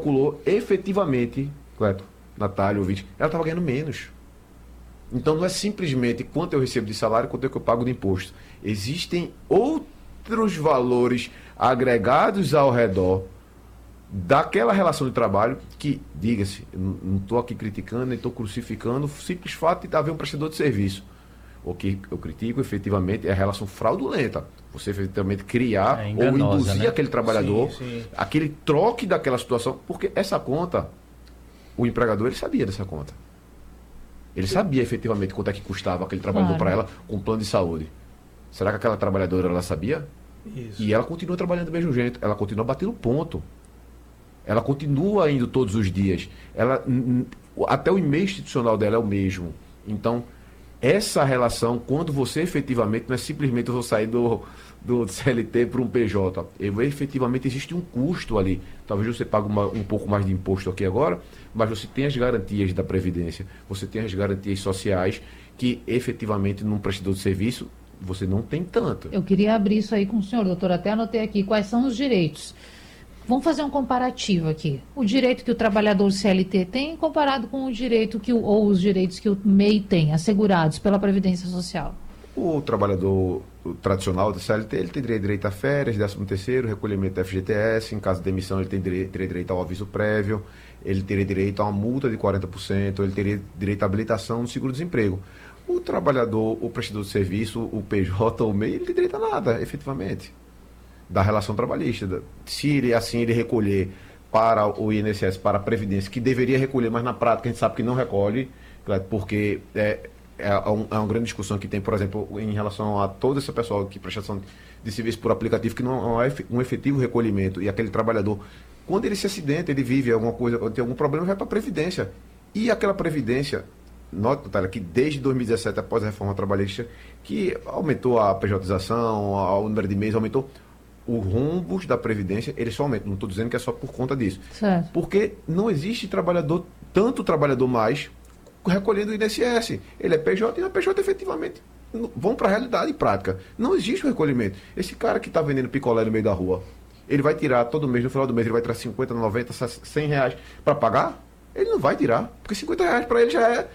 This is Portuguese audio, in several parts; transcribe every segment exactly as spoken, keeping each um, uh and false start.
calculou efetivamente, Cleto, Natália, ouvinte, ela estava ganhando menos. Então não é simplesmente quanto eu recebo de salário, quanto é que eu pago de imposto. Existem outros valores agregados ao redor daquela relação de trabalho que, diga-se, não estou aqui criticando, nem estou crucificando o simples fato de haver um prestador de serviço. O que eu critico efetivamente é a relação fraudulenta. Você efetivamente criar é enganosa, ou induzir, né, aquele trabalhador, sim, sim. aquele troque daquela situação, porque essa conta, o empregador, ele sabia dessa conta. Ele sabia efetivamente quanto é que custava aquele trabalhador, claro, para ela com plano de saúde. Será que aquela trabalhadora ela sabia? Isso. E ela continua trabalhando do mesmo jeito, ela continua batendo ponto. Ela continua indo todos os dias. Ela, até o e-mail institucional dela é o mesmo. Então, essa relação, quando você efetivamente, não é simplesmente eu vou sair do, do C L T para um P J. Eu, efetivamente existe um custo ali. Talvez você pague uma, um pouco mais de imposto aqui agora, mas você tem as garantias da Previdência, você tem as garantias sociais que efetivamente num prestador de serviço você não tem tanto. Eu queria abrir isso aí com o senhor, doutor. Até anotei aqui quais são os direitos. Vamos fazer um comparativo aqui. O direito que o trabalhador C L T tem comparado com o direito que o, ou os direitos que o M E I tem, assegurados pela Previdência Social. O trabalhador tradicional do C L T, ele tem direito a férias, décimo terceiro, recolhimento da F G T S, em caso de demissão ele tem direito, teria direito ao aviso prévio, ele teria direito a uma multa de quarenta por cento, ele teria direito à habilitação no seguro-desemprego. O trabalhador, o prestador de serviço, o P J ou o M E I, ele tem direito a nada, efetivamente, da relação trabalhista. Se ele, assim, ele recolher para o I N S S, para a Previdência, que deveria recolher, mas na prática a gente sabe que não recolhe, porque é, é, um, é uma grande discussão que tem, por exemplo, em relação a todo esse pessoal que prestação de serviço por aplicativo, que não é um efetivo recolhimento, e aquele trabalhador, quando ele se acidenta, ele vive alguma coisa, tem algum problema, vai para a Previdência. E aquela Previdência, nota, Natália, que desde dois mil e dezessete, após a reforma trabalhista, que aumentou a pejotização, o número de meses aumentou, os rombos da Previdência, eles só aumentam. Não estou dizendo que é só por conta disso. Certo. Porque não existe trabalhador, tanto trabalhador mais, recolhendo o I N S S. Ele é P J e na P J efetivamente vão para a realidade prática. Não existe o recolhimento. Esse cara que está vendendo picolé no meio da rua, ele vai tirar todo mês, no final do mês, ele vai tirar cinquenta, noventa, cem reais para pagar? Ele não vai tirar. Porque cinquenta reais para ele já é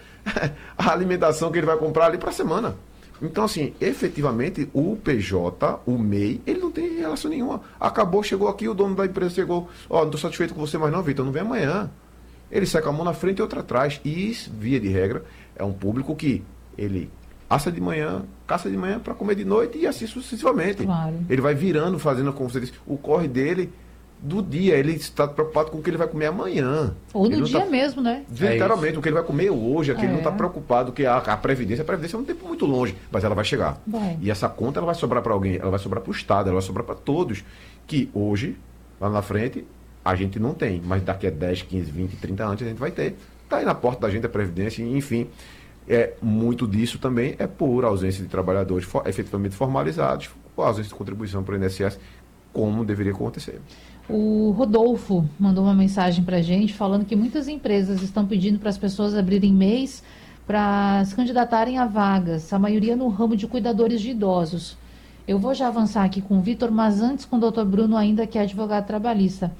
a alimentação que ele vai comprar ali para a semana. Então, assim, efetivamente, o P J, o M E I, ele não tem relação nenhuma. Acabou, chegou aqui, o dono da empresa chegou, ó, oh, não estou satisfeito com você mais não, Vitor, não vem amanhã. Ele seca a mão na frente e outra atrás. E isso, via de regra, é um público que ele assa de manhã, caça de manhã para comer de noite e assim sucessivamente. Claro. Ele vai virando, fazendo, como você disse, o corre dele do dia, ele está preocupado com o que ele vai comer amanhã. Ou no ele dia tá, mesmo, né? Literalmente, é o que ele vai comer hoje, aqui, é. Ele não está preocupado, que a, a Previdência, a Previdência é um tempo muito longe, mas ela vai chegar. Vai. E essa conta ela vai sobrar para alguém, ela vai sobrar para o Estado, ela vai sobrar para todos, que hoje, lá na frente, a gente não tem, mas daqui a dez, quinze, vinte, trinta anos a gente vai ter. Está aí na porta da gente a Previdência, enfim. É, muito disso também é por ausência de trabalhadores for, efetivamente formalizados, por ausência de contribuição para o I N S S, como deveria acontecer. O Rodolfo mandou uma mensagem para a gente falando que muitas empresas estão pedindo para as pessoas abrirem M E Is para se candidatarem a vagas, a maioria no ramo de cuidadores de idosos. Eu vou já avançar aqui com o Vitor, mas antes com o doutor Bruno, ainda que é advogado trabalhista.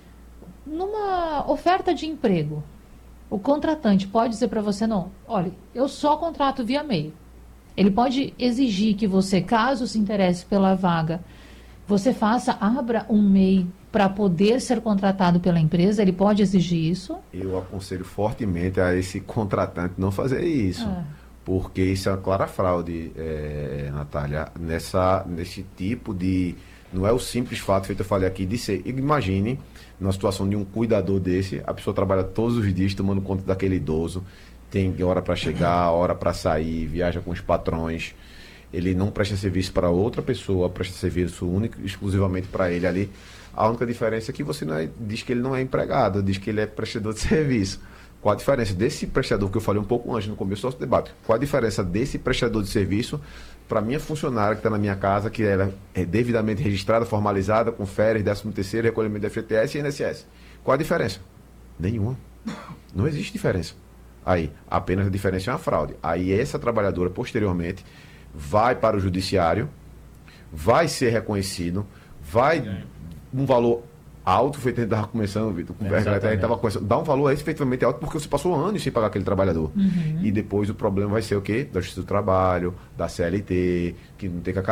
Numa oferta de emprego, o contratante pode dizer para você, não, olha, eu só contrato via M E I. Ele pode exigir que você, caso se interesse pela vaga, você faça, abra um M E I para poder ser contratado pela empresa, ele pode exigir isso? Eu aconselho fortemente a esse contratante não fazer isso, é. Porque isso é uma clara fraude, é, Natália, nessa, nesse tipo de... Não é o simples fato, feito eu falei aqui, de ser... Imagine, numa situação de um cuidador desse, a pessoa trabalha todos os dias tomando conta daquele idoso, tem hora para chegar, hora para sair, viaja com os patrões, ele não presta serviço para outra pessoa, presta serviço único, exclusivamente para ele ali. A única diferença é que você não é, diz que ele não é empregado, diz que ele é prestador de serviço. Qual a diferença desse prestador, que eu falei um pouco antes no começo do nosso debate, qual a diferença desse prestador de serviço para a minha funcionária que está na minha casa, que ela é devidamente registrada, formalizada, com férias, décimo terceiro, recolhimento da F G T S e I N S S? Qual a diferença? Nenhuma. Não existe diferença. Aí, apenas a diferença é uma fraude. Aí essa trabalhadora, posteriormente, vai para o judiciário, vai ser reconhecido, vai um valor alto, feito a gente estava começando, Vitor, com É, a gente exatamente. estava começando. Dá um valor efetivamente alto porque você passou anos sem pagar aquele trabalhador. Uhum. E depois o problema vai ser o quê? Da Justiça do Trabalho, da C L T, que não tem que